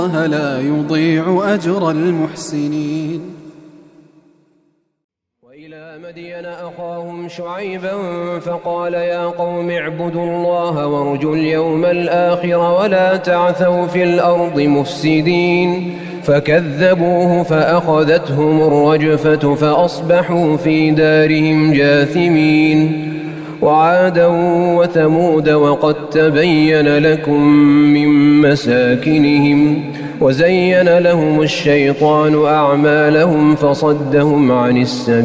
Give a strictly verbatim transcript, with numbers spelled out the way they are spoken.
الله لا يضيع أجر المحسنين. وإلى مدين أخاهم شعيبا فقال يا قوم اعبدوا الله وارجوا اليوم الآخر ولا تعثوا في الأرض مفسدين فكذبوه فأخذتهم الرجفة فأصبحوا في دارهم جاثمين. وعادا وثمود وقد تبين لكم من مساكنهم وزين لهم الشيطان أعمالهم فصدهم عن السبيل